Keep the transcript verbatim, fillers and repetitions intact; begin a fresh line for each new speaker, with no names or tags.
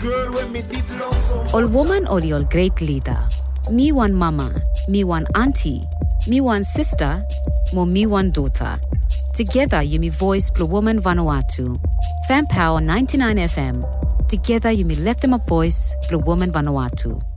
All woman or your great leader. Me one mama, me one auntie, me one sister, mo me one daughter. Together you me voice Blue Woman Vanuatu. Fan Power ninety-nine F M. Together you me left them a voice Blue Woman Vanuatu.